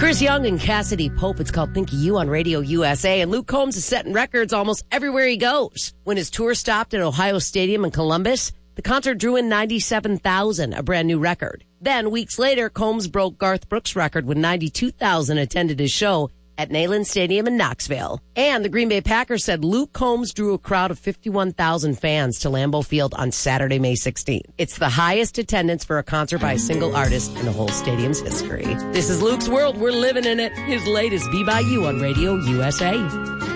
Chris Young and Cassidy Pope. It's called Think of You on Radio USA. And Luke Combs is setting records almost everywhere he goes. When his tour stopped at Ohio Stadium in Columbus, the concert drew in 97,000, a brand new record. Then, weeks later, Combs broke Garth Brooks' record when 92,000 attended his show at Neyland Stadium in Knoxville. And the Green Bay Packers said Luke Combs drew a crowd of 51,000 fans to Lambeau Field on Saturday, May 16th. It's the highest attendance for a concert by a single artist in the whole stadium's history. This is Luke's World. We're living in it. His latest Be By You on Radio USA.